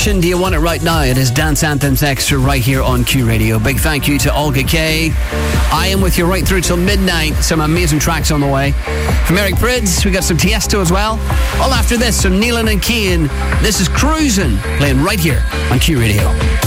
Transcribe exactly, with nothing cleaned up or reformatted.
edition. Do you want it right now? It is Dance Anthems Extra right here on Q Radio. Big thank you to Olga Kay. I am with you right through till midnight. Some amazing tracks on the way. From Eric Prydz, we got some Tiesto as well. All after this, some Nealon and Keane. This is Cruisin', playing right here on Q Radio.